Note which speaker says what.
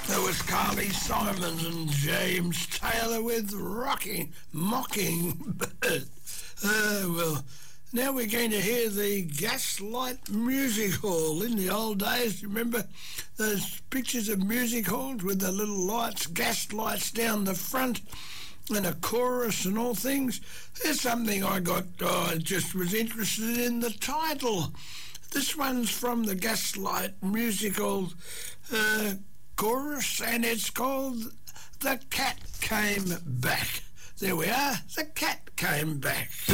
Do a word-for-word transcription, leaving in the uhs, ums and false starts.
Speaker 1: There was Carly Simons and James Taylor with Rocking Mockingbird. Uh, well, now we're going to hear the Gaslight Music Hall. In the old days, you remember those pictures of music halls with the little lights, gas lights down the front and a chorus and all things? There's something I got, oh, I just was interested in the title. This one's from the Gaslight Musical uh, chorus, and it's called The Cat Came Back. There we are, The Cat Came Back.